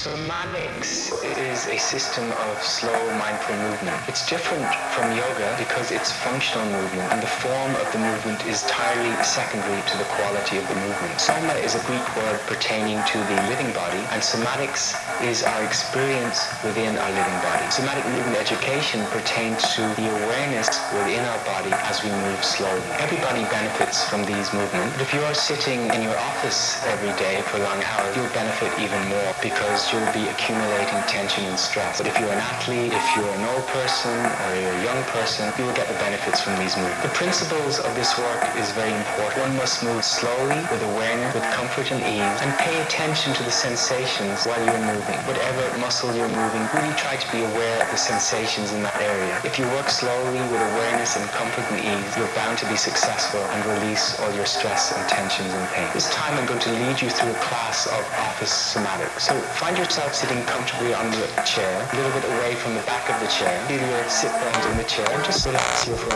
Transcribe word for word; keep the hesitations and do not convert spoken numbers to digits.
Somatics is a system of slow, mindful movement. It's different from yoga because it's functional movement, and the form of the movement is entirely secondary to the quality of the movement. Soma is a Greek word pertaining to the living body, and somatics is our experience within our living body. Somatic movement education pertains to the awareness within our body as we move slowly. Everybody benefits from these movements, but if you are sitting in your office every day for long hours, you'll benefit even more because you'll be accumulating tension and stress. But if you're an athlete, if you're an old person or you're a young person, you will get the benefits from these movements. The principles of this work is very important. One must move slowly, with awareness, with comfort and ease, and pay attention to the sensations while you're moving. Whatever muscle you're moving, really try to be aware of the sensations in that area. If you work slowly with awareness and comfort and ease, you're bound to be successful and release all your stress and tensions and pain. This time I'm going to lead you through a class of office somatics. So find yourself sitting comfortably on the chair, a little bit away from the back of the chair. Feel your sit bones in the chair and just relax your front.